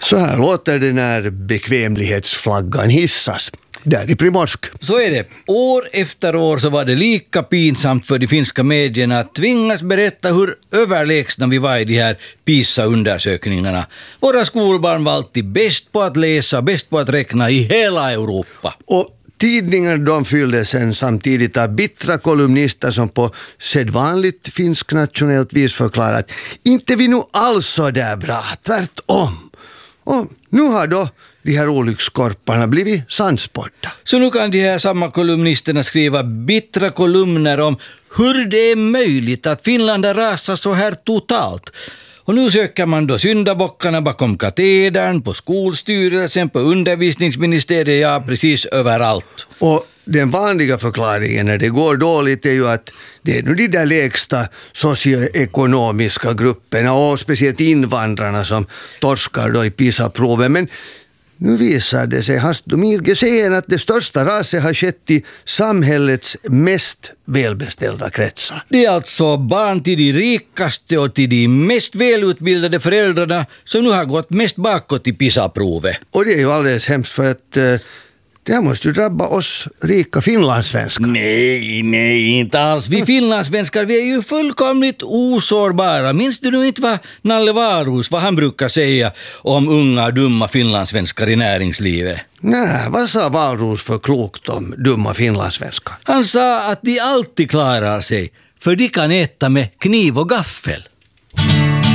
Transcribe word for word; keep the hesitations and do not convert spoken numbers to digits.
Så här låter det när bekvämlighetsflaggan hissas. Där i Primorsk. Så är det. År efter år så var det lika pinsamt för de finska medierna att tvingas berätta hur överlägsna vi var i de här PISA-undersökningarna. Våra skolbarn var alltid bäst på att läsa, bäst på att räkna i hela Europa. Och tidningar de fyllde sen samtidigt av bittra kolumnister som på sedvanligt finsk nationellt vis förklarat att inte vi nu alls så där bra, tvärtom. Och nu har då de här olyckskorparna blivit sandsporta. Så nu kan de här samma kolumnisterna skriva bittra kolumner om hur det är möjligt att Finland har rasat så här totalt. Och nu söker man då syndabockarna bakom katedern, på skolstyrelsen, på undervisningsministeriet, ja precis överallt. Och den vanliga förklaringen när det går dåligt är ju att det är nu de där lägsta socioekonomiska grupperna och speciellt invandrarna som torskar då i PISA-proven. Men nu visar det sig hastigt gesehen att det största raset har skett i samhällets mest välbeställda kretsar. Det är alltså barn till de rikaste och till de mest välutbildade föräldrarna som nu har gått mest bakåt i PISA-provet. Och det är ju alldeles hemskt för att eh, det här måste ju drabba oss rika finlandssvenskar. Nej, nej, inte alls. Vi finlandssvenskar, vi är ju fullkomligt osårbara. Minns du nu inte vad Nalle Varus, vad han brukar säga om unga dumma finlandssvenskar i näringslivet? Nej, vad sa Valros för klokt om dumma finlandssvenskar? Han sa att de alltid klarar sig, för de kan äta med kniv och gaffel.